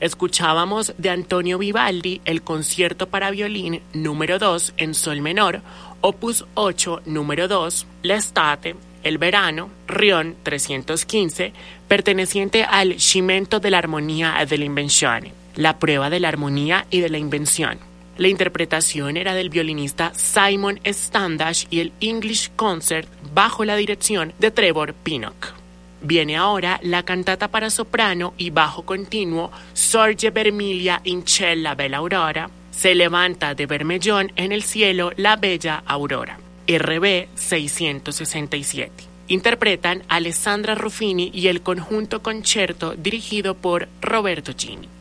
Escuchábamos de Antonio Vivaldi el concierto para violín número 2 en sol menor, opus 8 número 2, L'estate, el verano, Rion 315, perteneciente al Cimento de la Armonía e dell'Invenzione, la prueba de la armonía y de la invención. La interpretación era del violinista Simon Standash y el English Concert bajo la dirección de Trevor Pinnock. Viene ahora la cantata para soprano y bajo continuo Sorge Vermiglia in ciel la bella aurora, se levanta de Bermellón en el cielo la bella aurora, RB 667. Interpretan Alessandra Ruffini y el conjunto concerto dirigido por Roberto Chini.